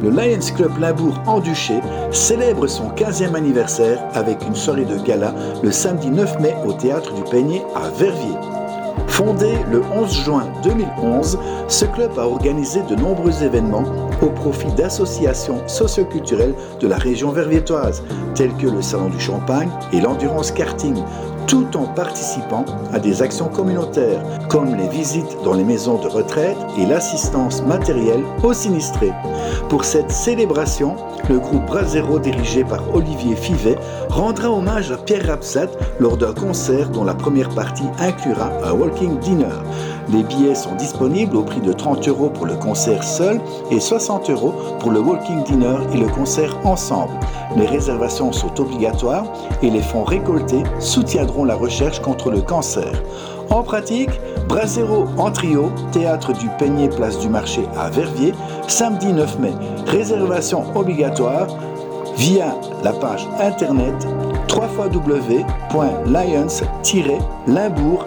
le Lions Club Limbourg en Duché célèbre son 15e anniversaire avec une soirée de gala le samedi 9 mai au Théâtre du Peigné à Verviers. Fondé le 11 juin 2011, ce club a organisé de nombreux événements au profit d'associations socioculturelles de la région verviétoise, telles que le Salon du Champagne et l'Endurance Karting, tout en participant à des actions communautaires, comme les visites dans les maisons de retraite et l'assistance matérielle aux sinistrés. Pour cette célébration, le groupe Brasero, dirigé par Olivier Fivet, rendra hommage à Pierre Rapsat lors d'un concert dont la première partie inclura un walking dinner. Les billets sont disponibles au prix de 30 € pour le concert seul et 60 € pour le walking dinner et le concert ensemble. Les réservations sont obligatoires et les fonds récoltés soutiendront la recherche contre le cancer. En pratique, Brasero en trio, Théâtre du Peigné, place du Marché à Verviers, samedi 9 mai. Réservation obligatoire via la page internet www.lions-limbourg.be.